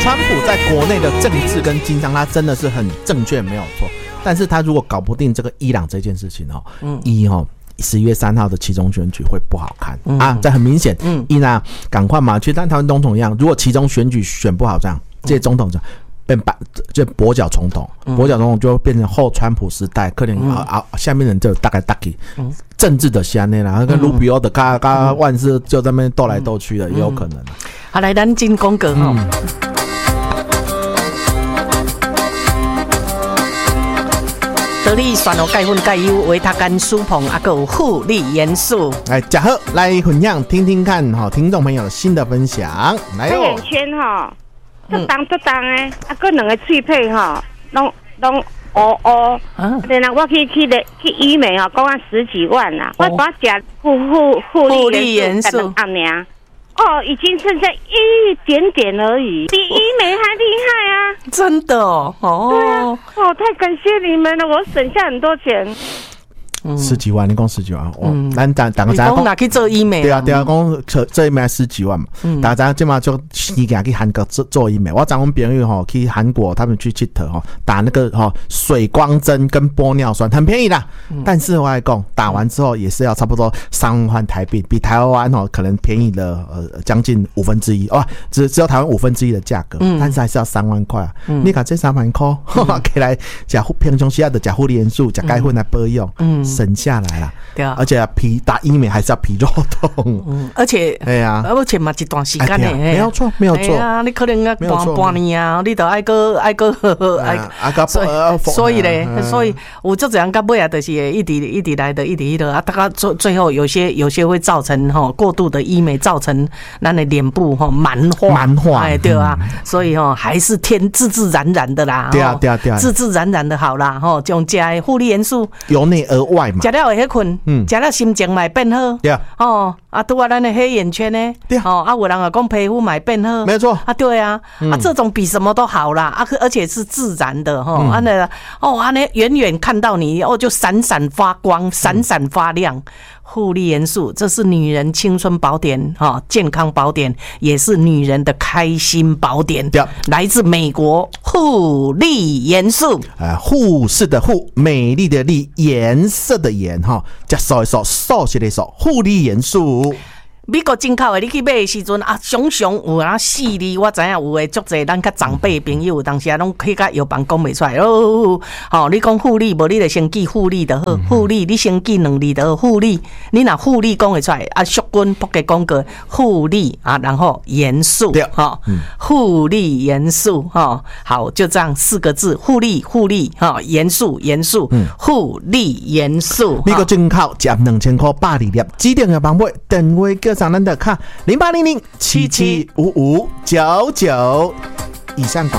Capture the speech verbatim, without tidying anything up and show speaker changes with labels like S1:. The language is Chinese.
S1: 川普在国内的政治跟经商，他真的是很正确，没有错。但是他如果搞不定这个伊朗这件事情哦，嗯，一哦。十一月三号的期中选举会不好看、嗯、啊！这很明显，嗯，伊娜赶快嘛，去像台湾总统一样，如果期中选举选不好，这样这些总统就变把就跛脚总统，跛脚总统就变成后川普时代，可能、嗯、啊啊，下面人就大概大概、嗯、政治的下面啦，跟卢比欧的嘎嘎万事就在那边斗来斗去的，嗯、也有可能。
S2: 好，来咱进广告哈。嗯得力选哦，钙粉钙优维他干舒膨，啊，还有护理元素。
S1: 来，嘉禾来分享，听听看哈，听众朋友新的分享。来哦，
S3: 眼圈哈，这当这当诶，啊，个两个脆配哈，拢拢乌乌。然后我去去的去医美哈，讲啊十几万啦，我我食护护护理元素阿娘。哦，已经剩下一点点而已，比医美还厉害啊！
S2: 真的哦，哦，
S3: 对啊，哦，太感谢你们了，我省下很多钱。
S1: 嗯、十几万，你讲十几万，哦，咱打打个
S2: 咱讲拿去做医美，
S1: 对啊，对啊，讲做做医美十几万嘛，嗯，大家今嘛就你给去韩国做做医美，我找我们朋友哈去韩国，他们去佚佗哈，打那个哈水光针跟玻尿酸，很便宜啦，嗯、但是我来讲，打完之后也是要差不多三万台币，比台湾哦可能便宜了呃将近五分之一，哦，只只有台湾五分之一的价格，嗯，但是还是要三万块啊，嗯、你看这三万块，可以来吃平常时要的吃护理元素，吃钙粉来保养，嗯。省下来啦，对啊，而且皮打医美还是要皮肉痛，
S2: 嗯，而且，哎呀，而且嘛一段时间呢，
S1: 没有错，没有错，
S2: 啊，你可能要半半年啊，你得爱个爱个爱，所所以咧，所以我就这样到尾啊，就是一直一直来的，一直一直啊，大概最最后有些有些会造成哈过度的医美，造成咱的脸部哈蛮化，
S1: 蛮化，
S2: 哎，对啊，所以哈还是天自自然然的啦，
S1: 对啊，对啊，对啊，
S2: 自自然然的好啦，哈，这种加护理元素
S1: 由内而外嘛。
S2: 食了会迄困，嗯，食了心情嘛会变好，
S1: 对啊，
S2: 哦，啊，拄啊，咱的黑眼圈呢，对啊，哦，啊，有人也讲皮肤嘛会变好，
S1: 没错，
S2: 啊，对啊，嗯、啊，这种比什么都好啦，啊，而且是自然的哈，啊那，哦，啊那远远看到你，哦，就闪闪发光，闪闪发亮。护理元素，这是女人青春宝典哈，健康宝典，也是女人的开心宝典。来自美国护理元素，
S1: 呃，护士的护，美丽的丽，颜色的颜哈，加扫一扫，扫起来扫，护理元素。
S2: 美国进口的，你去买的时阵啊，常常有啊四字，我知影有诶，足侪咱较长辈朋友，当时啊拢去甲药房讲袂出来哦。吼，你讲护理，无你就先记护理就好，护理你先记两字就好，护理你若护理讲会出来啊，淑君不给讲过护理啊，然后元素哈，护理元素哈，好，就这样四个字，护理护理哈，元素元素，护理元素。
S1: 美国进口值两千块百二粒，指定药房买电话叫。上咱的卡零八零零七七五五九九以上广。